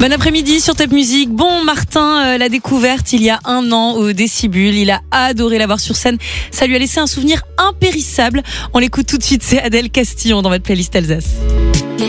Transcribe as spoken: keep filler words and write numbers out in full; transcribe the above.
Bon après-midi sur Top Music. Bon, Martin euh, l'a découverte il y a un an au Décibule. Il a adoré la voir sur scène. Ça lui a laissé un souvenir impérissable. On l'écoute tout de suite, c'est Adèle Castillon dans votre playlist Alsace.